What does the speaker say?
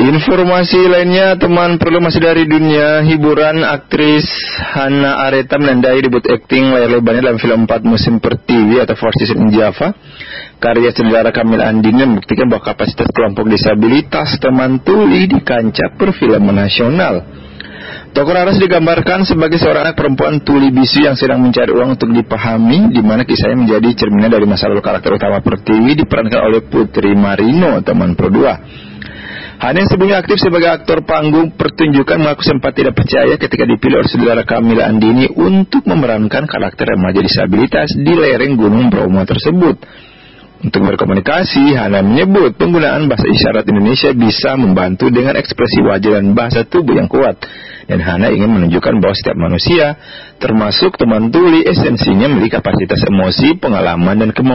Informasi lainnya, teman, perlu masih dari dunia hiburan. Aktris Hana Areta menandai debut akting layar lebarnya dalam film 4 musim Pertiwi atau 4 Seasons in Java. Karya saudara Kamil Andini membuktikan bahwa kapasitas kelompok disabilitas teman tuli di kancah perfilman nasional. Tokoh Laras digambarkan sebagai seorang anak perempuan tuli bisu yang sedang mencari uang untuk dipahami, di mana kisahnya menjadi cerminan dari masa lalu karakter utama Pertiwi diperankan oleh Putri Marino, teman Pro 2. Hana yang sebelumnya aktif sebagai aktor panggung pertunjukan mengaku sempat tidak percaya ketika dipilih oleh saudara Kamil Andini untuk memerankan karakter remaja disabilitas di lereng Gunung Bromo tersebut. Untuk berkomunikasi, Hana menyebut penggunaan bahasa isyarat Indonesia bisa membantu dengan ekspresi wajah dan bahasa tubuh yang kuat. Dan Hana ingin menunjukkan bahwa setiap manusia, termasuk teman tuli, esensinya memiliki kapasitas emosi, pengalaman, dan kemampuan